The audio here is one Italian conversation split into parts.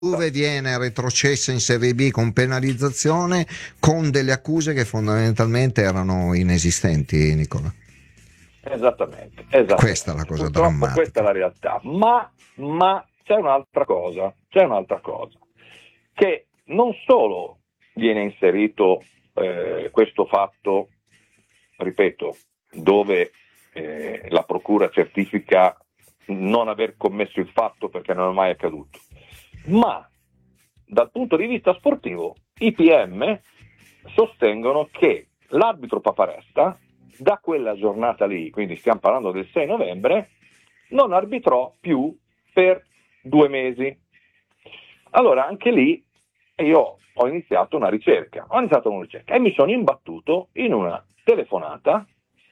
Juve viene retrocessa in Serie B con penalizzazione, con delle accuse che fondamentalmente erano inesistenti, Nicola. Esattamente. Questa è la cosa Purtroppo drammatica. questa è la realtà, ma c'è un'altra cosa, che non solo viene inserito questo fatto, ripeto, dove la procura certifica non aver commesso il fatto perché non è mai accaduto, ma dal punto di vista sportivo i PM sostengono che l'arbitro Paparesta da quella giornata lì, quindi stiamo parlando del 6 novembre, non arbitrò più per 2 mesi. Allora anche lì io ho iniziato una ricerca e mi sono imbattuto in una telefonata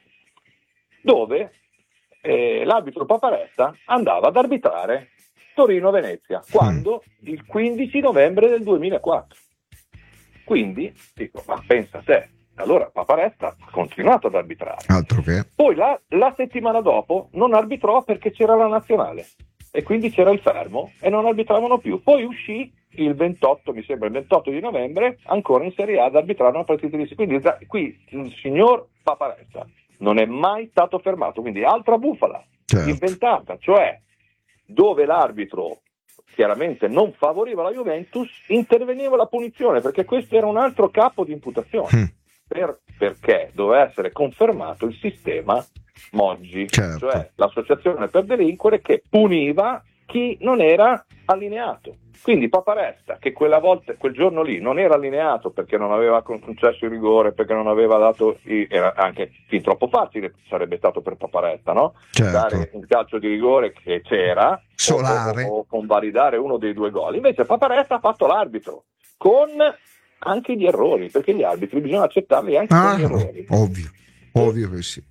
dove l'arbitro Paparesta andava ad arbitrare Torino-Venezia, quando il 15 novembre del 2004. Quindi dico, ma pensa a te, allora Paparesta ha continuato ad arbitrare. Altro che. Poi la settimana dopo non arbitrò perché c'era la nazionale e quindi c'era il fermo e non arbitravano più. Poi uscì il 28 di novembre ancora in Serie A ad arbitrare una partita di quindi qui il signor Paparesta non è mai stato fermato, quindi altra bufala inventata, cioè dove l'arbitro chiaramente non favoriva la Juventus, interveniva la punizione, perché questo era un altro capo di imputazione, perché doveva essere confermato il sistema Moggi, cioè l'associazione per delinquere che puniva chi non era allineato. Quindi Paparesta, che quella volta, quel giorno lì, non era allineato perché non aveva concesso il rigore, perché non aveva dato, era anche fin troppo facile sarebbe stato per Paparesta, no? Dare un calcio di rigore che c'era, o convalidare uno dei 2 gol. Invece Paparesta ha fatto l'arbitro, con anche gli errori, perché gli arbitri bisogna accettarli anche con gli errori. Ovvio che sì.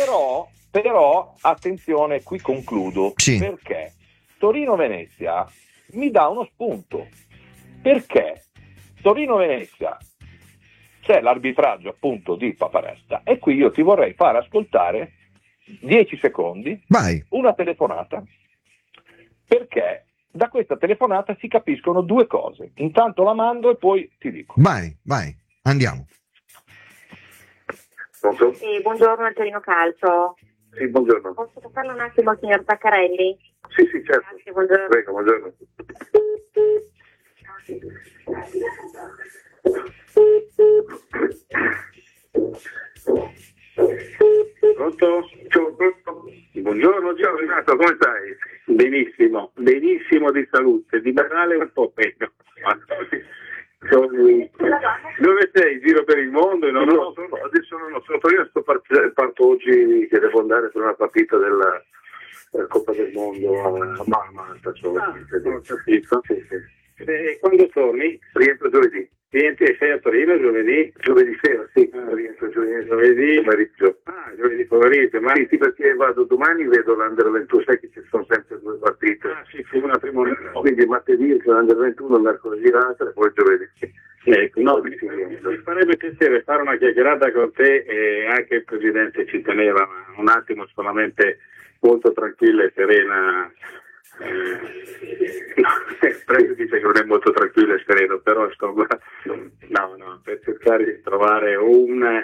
Però attenzione, qui concludo, perché Torino-Venezia mi dà uno spunto, perché Torino-Venezia c'è l'arbitraggio appunto di Paparesta e qui io ti vorrei fare ascoltare 10 secondi una telefonata, perché da questa telefonata si capiscono 2 cose. Intanto la mando e poi ti dico. Vai, andiamo. Sì, buongiorno al Torino Calcio. Sì, buongiorno. Posso parlarlo un attimo al signor Taccarelli? Sì, certo. Grazie, buongiorno. Prego, buongiorno. Pronto? Buongiorno, ciao Renato, come stai? Benissimo di salute, di morale un po' meglio. Dove sei? Giro per il mondo? Adesso non sono Torino, parto oggi che devo andare per una partita della Coppa del Mondo a Malta. E quando torni? Rientro giovedì. Sei a Torino giovedì? Giovedì sera, sì. Rientro giovedì pomeriggio. Giovedì pomeriggio, ma sì, perché vado domani, vedo l'Under 21, sai che ci sono sempre 2 partite. Una prima, quindi martedì l'Under 21, mercoledì l'altra e poi giovedì. Mi farebbe piacere fare una chiacchierata con te, e anche il Presidente ci teneva un attimo, solamente molto tranquilla e serena. Prego, dice che non è molto tranquillo e sereno, però insomma, per cercare di trovare un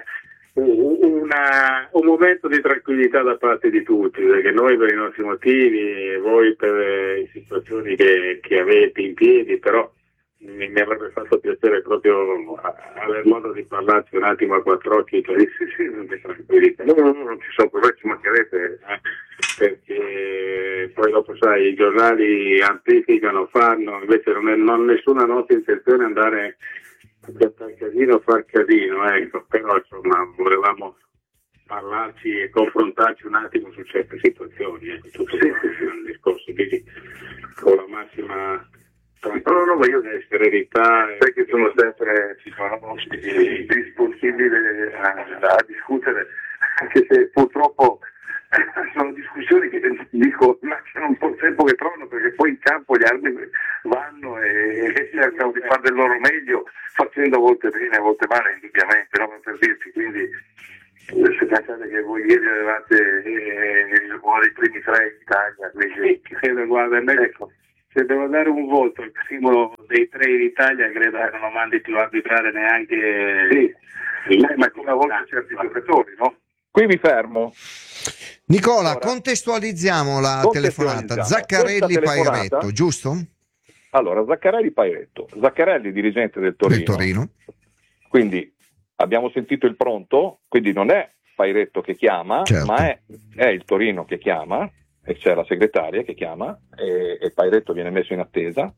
momento di tranquillità da parte di tutti, perché noi per i nostri motivi e voi per le situazioni che avete in piedi, però mi avrebbe fatto piacere proprio avere modo di parlarci un attimo a 4 occhi, tranquillità. Non ci sono problemi, ci mancherebbe, perché poi dopo sai i giornali amplificano, fanno, invece non ho nessuna nostra intenzione andare a piantare casino, far casino, ecco, però insomma volevamo parlarci e confrontarci un attimo su certe situazioni, tutto un discorso quindi con la massima ma io serenità, sai che sono sempre disponibile a discutere, anche se purtroppo sono discussioni che dico lasciano un po' il tempo che trovano, perché poi in campo gli arbitri vanno e cercano di fare del loro meglio, facendo a volte bene, a volte male, indubbiamente, no? Per dirci, quindi se pensate che voi ieri avevate uno dei primi 3 in Italia, quindi guarda, ecco. Se devo dare un voto, il primo dei 3 in Italia credo che non lo mandi più a arbitrare neanche ma una volta certi giocatori, no? Qui mi fermo. Nicola, Allora, contestualizziamo la contestualizziamo. telefonata. Zaccarelli Questa telefonata- Pairetto, giusto? Allora, Zaccarelli Pairetto. Zaccarelli, dirigente del Torino. Del Torino. Quindi abbiamo sentito il pronto, quindi non è Pairetto che chiama, Certo. ma è il Torino che chiama, e c'è la segretaria che chiama, e Pairetto viene messo in attesa,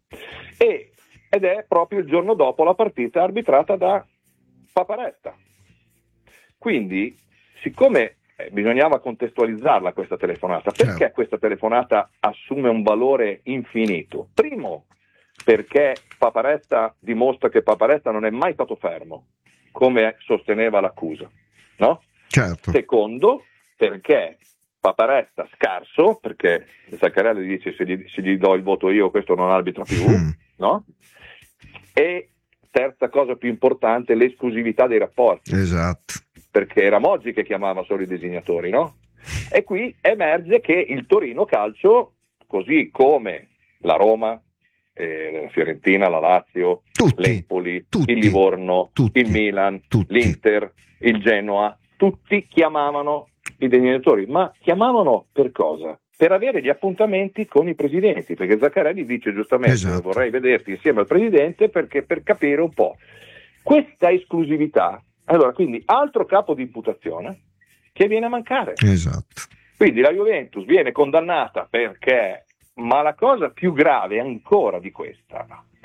ed è proprio il giorno dopo la partita arbitrata da Paparesta. Quindi, siccome bisognava contestualizzarla questa telefonata, perché Certo. questa telefonata assume un valore infinito? Primo, perché Paparesta dimostra che Paparesta non è mai stato fermo, come sosteneva l'accusa, no? Certo. Secondo, perché Paparesta scarso, perché Zaccarelli dice se gli do il voto io questo non arbitra più, no? E terza cosa più importante, l'esclusività dei rapporti, Esatto. perché era Moggi che chiamava solo i designatori, no? E qui emerge che il Torino Calcio, così come la Roma, la Fiorentina, la Lazio, Tutti. l'Empoli, Tutti. il Livorno, Tutti. il Milan, Tutti. l'Inter, il Genoa, tutti chiamavano i designatori, ma chiamavano per cosa? Per avere gli appuntamenti con i presidenti, perché Zaccarelli dice giustamente Esatto. vorrei vederti insieme al presidente perché per capire un po' questa esclusività. Allora, quindi altro capo di imputazione che viene a mancare. Esatto. Quindi la Juventus viene condannata perché, ma la cosa più grave ancora di questa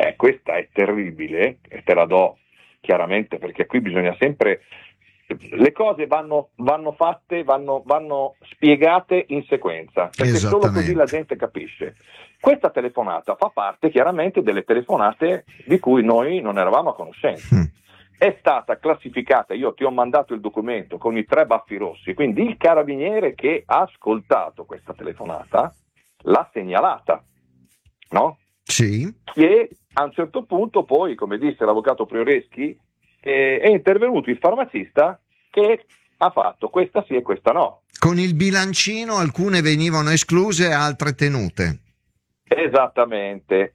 è terribile, e te la do chiaramente perché qui bisogna sempre, le cose vanno fatte, vanno spiegate in sequenza, perché solo così Esattamente. la gente capisce. Questa telefonata fa parte chiaramente delle telefonate di cui noi non eravamo a conoscenza. È stata classificata, io ti ho mandato il documento con i 3 baffi rossi, quindi il carabiniere che ha ascoltato questa telefonata l'ha segnalata, no? Sì. Che a un certo punto poi, come disse l'avvocato Prioreschi, è intervenuto il farmacista che ha fatto questa sì e questa no. Con il bilancino alcune venivano escluse, altre tenute. Esattamente.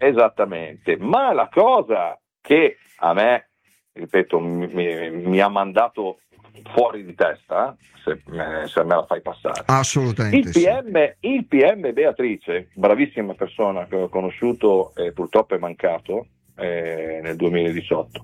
Ma la cosa che a me, ripeto, mi ha mandato fuori di testa, se me la fai passare. Assolutamente sì. Il PM Beatrice, bravissima persona che ho conosciuto e purtroppo è mancato nel 2018,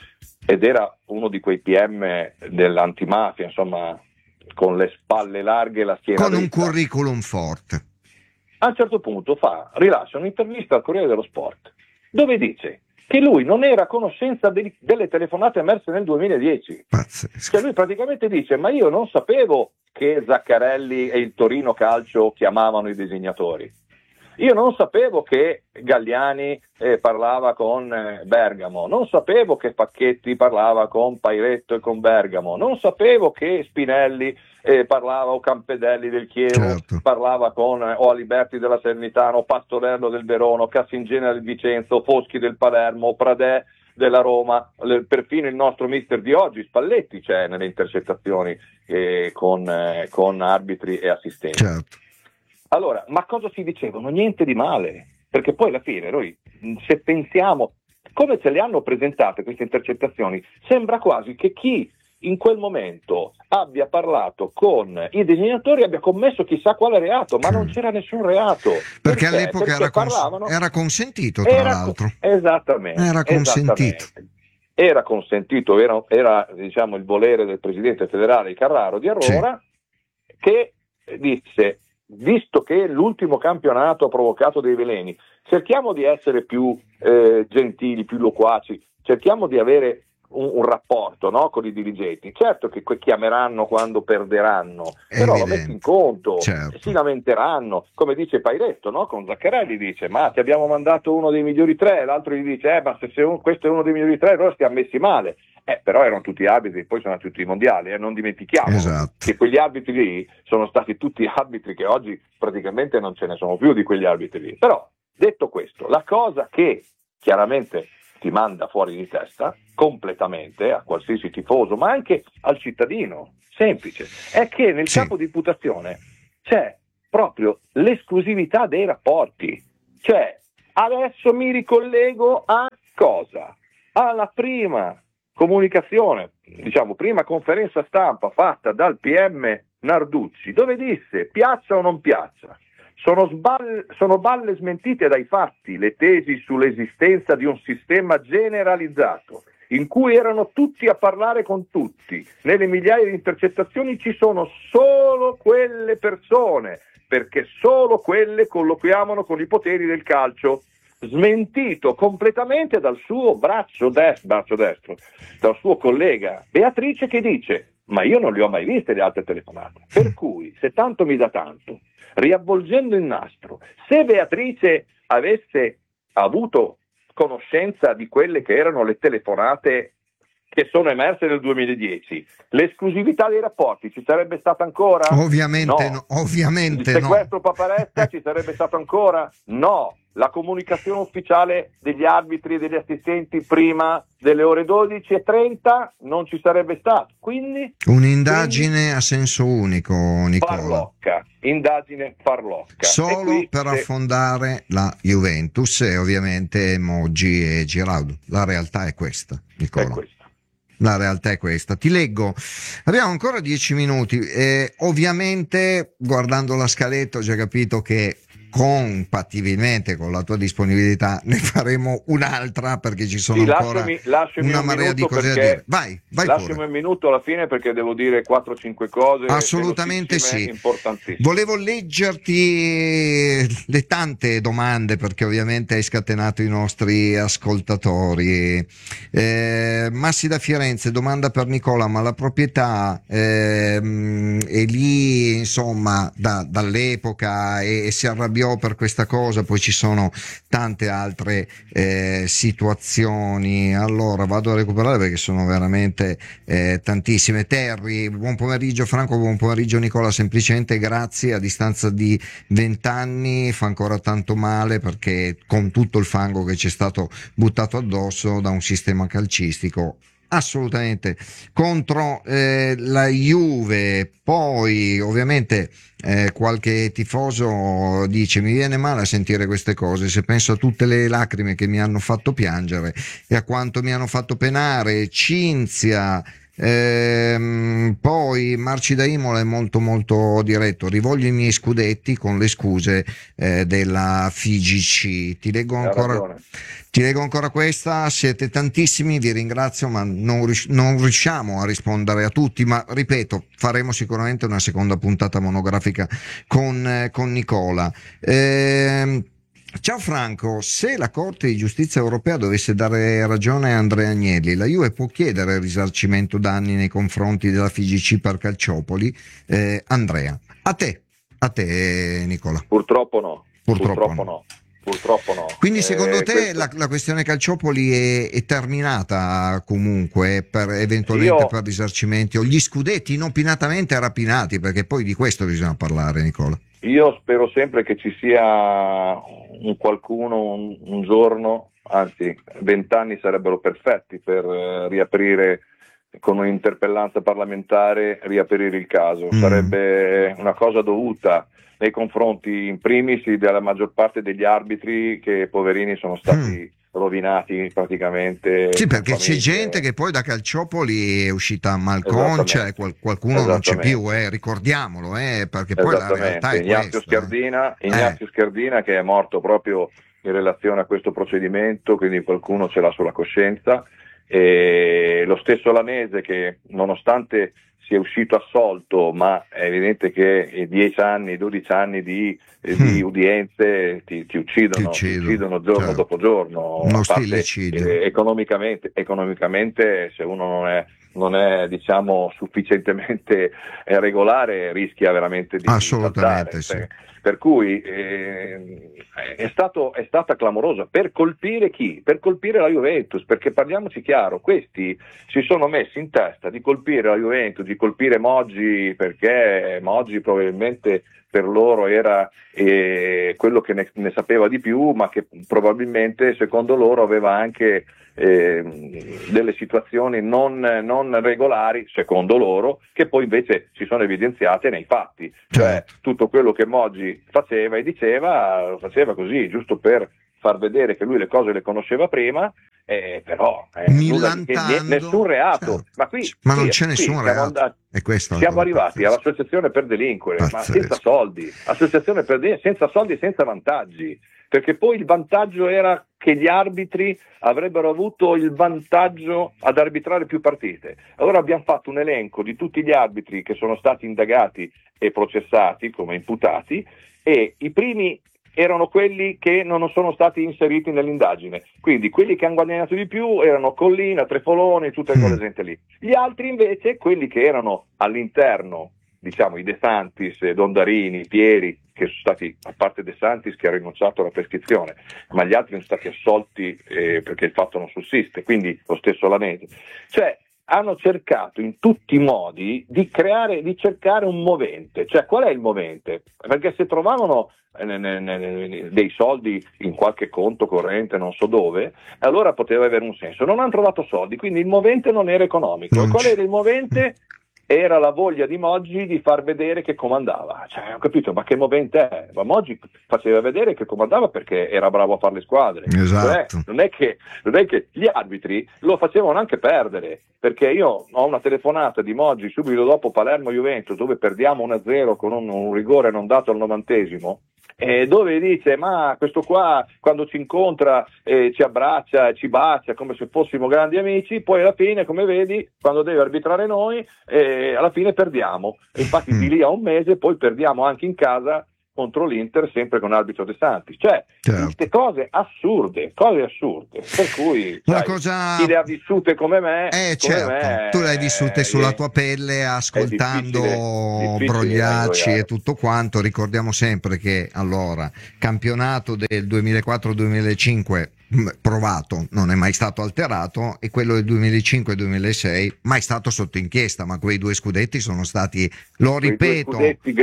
ed era uno di quei PM dell'antimafia, insomma, con le spalle larghe e la schiena Con un dritta. curriculum forte. A un certo punto rilascia un'intervista al Corriere dello Sport dove dice che lui non era a conoscenza delle telefonate emerse nel 2010. Pazzesco. Cioè lui praticamente dice: ma io non sapevo che Zaccarelli e il Torino Calcio chiamavano i designatori, io non sapevo che Galliani parlava con Bergamo, non sapevo che Pacchetti parlava con Pairetto e con Bergamo, non sapevo che Spinelli parlava, o Campedelli del Chievo, Certo. parlava con o Aliberti della Salernitana, o Pastorello del Verona, o Cassingena del Vicenza, o Foschi del Palermo, o Pradè della Roma, perfino il nostro mister di oggi, Spalletti, c'è nelle intercettazioni con arbitri e assistenti. Certo. Allora, ma cosa si dicevano? Niente di male, perché poi alla fine noi, se pensiamo come ce le hanno presentate queste intercettazioni, sembra quasi che chi in quel momento abbia parlato con i designatori abbia commesso chissà quale reato, ma non c'era nessun reato. Perché all'epoca Perché era consentito, tra l'altro. Esattamente. Era consentito. Era consentito, era diciamo il volere del presidente federale Carraro di allora, che disse: visto che l'ultimo campionato ha provocato dei veleni, cerchiamo di essere più gentili, più loquaci, cerchiamo di avere un rapporto, no, con i dirigenti. Certo che chiameranno quando perderanno, però lo metti in conto, certo. Si lamenteranno, come dice Pairetto, no? Con Zaccarelli dice: ma ti abbiamo mandato uno dei migliori 3, l'altro gli dice ma se questo è uno dei migliori 3 allora stiamo messi male. Però erano tutti arbitri, poi sono tutti i mondiali, non dimentichiamo che quegli arbitri lì sono stati tutti arbitri che oggi praticamente non ce ne sono più di quegli arbitri lì. Però, detto questo, la cosa che chiaramente ti manda fuori di testa completamente a qualsiasi tifoso, ma anche al cittadino semplice, è che nel capo di imputazione c'è proprio l'esclusività dei rapporti. Cioè, Adesso mi ricollego a cosa? Alla prima comunicazione, diciamo prima conferenza stampa fatta dal PM Narducci, dove disse: piaccia o non piaccia, sono balle smentite dai fatti le tesi sull'esistenza di un sistema generalizzato in cui erano tutti a parlare con tutti. Nelle migliaia di intercettazioni ci sono solo quelle persone, perché solo quelle colloquiavano con i poteri del calcio. Smentito completamente dal suo braccio destro, dal suo collega Beatrice, che dice: ma io non le ho mai viste le altre telefonate. Per cui, se tanto mi dà tanto, riavvolgendo il nastro, se Beatrice avesse avuto conoscenza di quelle che erano le telefonate che sono emerse nel 2010, l'esclusività dei rapporti ci sarebbe stata ancora? Ovviamente no. Ovviamente Il sequestro Paparetta ci sarebbe stato ancora? No. La comunicazione ufficiale degli arbitri e degli assistenti prima delle ore 12:30 non ci sarebbe stato. Quindi un'indagine a senso unico, Nicola. Farlocca, indagine farlocca. Solo per affondare la Juventus e ovviamente Moggi e Giraudo. La realtà è questa, Nicola. È questa. La realtà è questa. Ti leggo, abbiamo ancora 10 minuti. Ovviamente, guardando la scaletta, ho già capito che compatibilmente con la tua disponibilità ne faremo un'altra, perché ci sono ancora una marea di cose da dire. Vai lasciami pure. un minuto alla fine, perché devo dire 4-5 cose assolutamente sì, importantissime. Volevo leggerti le tante domande, perché ovviamente hai scatenato i nostri ascoltatori. Massi da Firenze domanda per Nicola: ma la proprietà è lì, insomma, dall'epoca e si arrabbiò per questa cosa? Poi ci sono tante altre situazioni. Allora vado a recuperare, perché sono veramente tantissime. Terry, buon pomeriggio Franco, buon pomeriggio Nicola, semplicemente grazie, a distanza di 20 anni fa ancora tanto male, perché con tutto il fango che ci è stato buttato addosso da un sistema calcistico assolutamente contro la Juve. Poi ovviamente qualche tifoso dice: mi viene male a sentire queste cose, se penso a tutte le lacrime che mi hanno fatto piangere e a quanto mi hanno fatto penare. Cinzia. Poi Marci da Imola è molto molto diretto: rivoglio i miei scudetti con le scuse della FIGC. Ti leggo ancora questa. Siete tantissimi, vi ringrazio, ma non riusciamo a rispondere a tutti, ma ripeto, faremo sicuramente una seconda puntata monografica con Nicola. Ciao Franco, se la Corte di Giustizia Europea dovesse dare ragione a Andrea Agnelli, la Juve può chiedere il risarcimento danni nei confronti della FIGC per Calciopoli? Andrea, a te Nicola. Purtroppo no. Purtroppo no. Quindi secondo te la questione Calciopoli è terminata comunque, eventualmente per risarcimenti, o gli scudetti inopinatamente rapinati, perché poi di questo bisogna parlare, Nicola? Io spero sempre che ci sia qualcuno un giorno, anzi 20 anni sarebbero perfetti per riaprire con un'interpellanza parlamentare, riaprire il caso. Sarebbe una cosa dovuta nei confronti in primis della maggior parte degli arbitri, che poverini sono stati rovinati praticamente. Sì, perché c'è gente che poi da Calciopoli è uscita malconcia e qualcuno non c'è più, ricordiamolo, perché poi la realtà è Ignazio Scardina, che è morto proprio in relazione a questo procedimento, quindi qualcuno ce l'ha sulla coscienza, e lo stesso Lanese, che nonostante sia uscito assolto, ma è evidente che 10 anni, 12 anni di udienze ti uccidono giorno dopo giorno. Uno stillicidio. Economicamente, se uno non è diciamo sufficientemente regolare, rischia veramente di assolutamente saltare. Sì. Per cui è stata clamorosa. Per colpire chi? Per colpire la Juventus, perché parliamoci chiaro, questi si sono messi in testa di colpire la Juventus, di colpire Moggi, perché Moggi probabilmente per loro era quello che ne sapeva di più, ma che probabilmente secondo loro aveva anche delle situazioni non regolari, secondo loro, che poi invece si sono evidenziate nei fatti. Cioè tutto quello che Moggi faceva e diceva, lo faceva così, giusto per far vedere che lui le cose le conosceva prima, però nessun reato. Certo. Ma qui ma non c'è nessun reato. Siamo arrivati all'associazione per delinquere, ma senza soldi, associazione per delinquere senza soldi e senza vantaggi, perché poi il vantaggio era che gli arbitri avrebbero avuto il vantaggio ad arbitrare più partite. Allora abbiamo fatto un elenco di tutti gli arbitri che sono stati indagati e processati come imputati, e i primi erano quelli che non sono stati inseriti nell'indagine, quindi quelli che hanno guadagnato di più erano Collina, Trepoloni, tutte quelle gente lì. Gli altri invece, quelli che erano all'interno, diciamo i De Santis, Dondarini, Pieri, che sono stati, a parte De Santis che ha rinunciato alla prescrizione, ma gli altri sono stati assolti perché il fatto non sussiste, quindi lo stesso Lanese. Cioè hanno cercato in tutti i modi di cercare un movente. Cioè qual è il movente? Perché se trovavano dei soldi in qualche conto corrente non so dove, allora poteva avere un senso. Non hanno trovato soldi, quindi il movente non era economico. Qual era il movente? Era la voglia di Moggi di far vedere che comandava. Cioè, ho capito, ma che movente è? Ma Moggi faceva vedere che comandava perché era bravo a fare le squadre. Esatto. Non è che gli arbitri lo facevano anche perdere, perché io ho una telefonata di Moggi subito dopo Palermo-Juventus, dove perdiamo 1-0 con un rigore non dato al 90°, dove dice: ma questo qua quando ci incontra ci abbraccia, ci bacia come se fossimo grandi amici, poi alla fine, come vedi, quando deve arbitrare noi, alla fine perdiamo. E infatti di lì a un mese poi perdiamo anche in casa contro l'Inter, sempre con arbitro De Santis. Cioè, queste cose assurde, per cui chi le ha vissute come me, tu le hai vissute sulla tua pelle, ascoltando difficile Brogliacci e tutto quanto. Ricordiamo sempre che allora campionato del 2004-2005 provato, non è mai stato alterato, e quello del 2005-2006 mai stato sotto inchiesta, ma quei due scudetti sono stati, lo ripeto,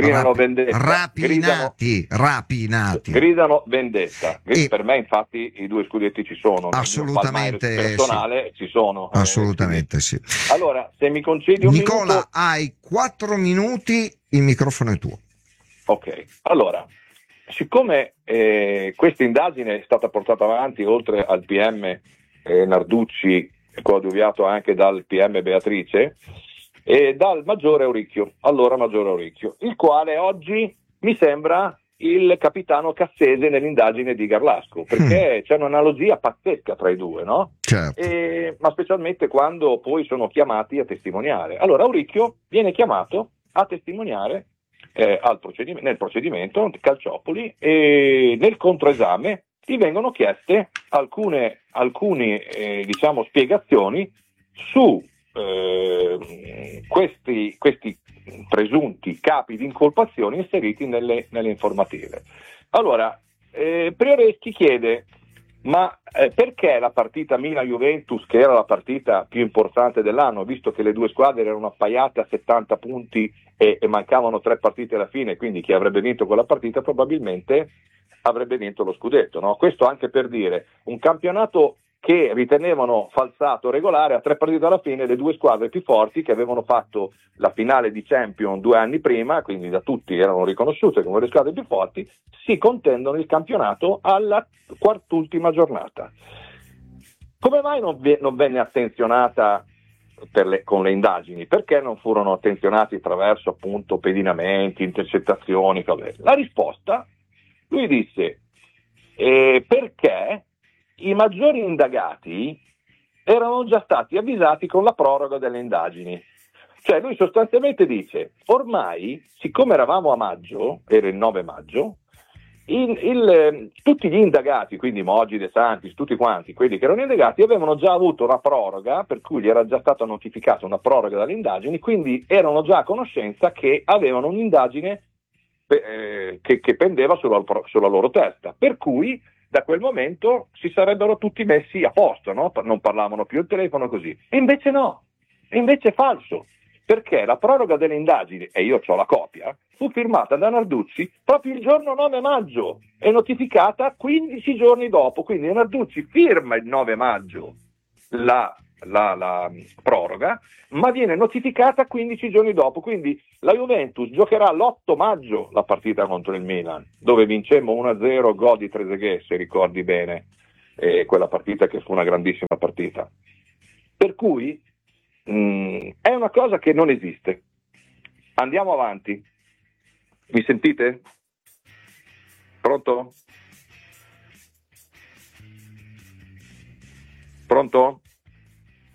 rapinati. Gridano vendetta. Per me infatti i due scudetti ci sono, assolutamente personale sì. Ci sono, assolutamente sì. Allora, se mi concedi un Nicola, minuto, hai 4 minuti, il microfono è tuo. Ok, allora, siccome questa indagine è stata portata avanti oltre al PM Narducci, coadiuvato anche dal PM Beatrice e dal maggiore Auricchio, allora maggiore Auricchio, il quale oggi mi sembra il capitano Cassese nell'indagine di Garlasco, perché c'è un'analogia pazzesca tra i due, no? Certo. Ma specialmente quando poi sono chiamati a testimoniare. Allora Auricchio viene chiamato a testimoniare nel procedimento Calciopoli, e nel controesame gli vengono chieste alcune diciamo spiegazioni su questi presunti capi di incolpazione inseriti nelle informative. Allora Prioreschi chiede: ma perché la partita Milan-Juventus, che era la partita più importante dell'anno, visto che le due squadre erano appaiate a 70 punti e mancavano 3 partite alla fine, quindi chi avrebbe vinto quella partita probabilmente avrebbe vinto lo scudetto, no? Questo anche per dire, un campionato che ritenevano falsato regolare, a 3 partite alla fine le due squadre più forti, che avevano fatto la finale di Champions 2 anni prima, quindi da tutti erano riconosciute come le squadre più forti, si contendono il campionato alla quart'ultima giornata. Come mai non venne attenzionata con le indagini? Perché non furono attenzionati attraverso appunto pedinamenti, intercettazioni? La risposta, lui disse, perché i maggiori indagati erano già stati avvisati con la proroga delle indagini. Cioè lui sostanzialmente dice: ormai, siccome eravamo a maggio, era il 9 maggio, tutti gli indagati, quindi Moggi, De Santis, tutti quanti quelli che erano indagati, avevano già avuto una proroga, per cui gli era già stata notificata una proroga dalle indagini, quindi erano già a conoscenza che avevano un'indagine che pendeva sulla loro testa, per cui da quel momento si sarebbero tutti messi a posto, no? Non parlavano più al telefono, così. E invece no, invece è falso, perché la proroga delle indagini, e io ho la copia, fu firmata da Narducci proprio il giorno 9 maggio e notificata 15 giorni dopo. Quindi Narducci firma il 9 maggio la la proroga, ma viene notificata 15 giorni dopo, quindi la Juventus giocherà l'8 maggio la partita contro il Milan, dove vincemmo 1-0, gol di Trezeguet, se ricordi bene, quella partita che fu una grandissima partita. Per cui è una cosa che non esiste. Andiamo avanti. Mi sentite? Pronto? Pronto?